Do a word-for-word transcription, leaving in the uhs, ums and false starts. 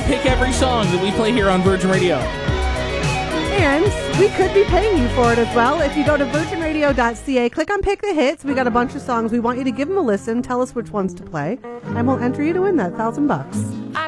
pick every song that we play here on Virgin Radio. And we could be paying you for it as well. If you go to virgin radio dot c a, click on Pick the Hits. We got a bunch of songs. We want you to give them a listen, tell us which ones to play, and we'll enter you to win that thousand bucks. I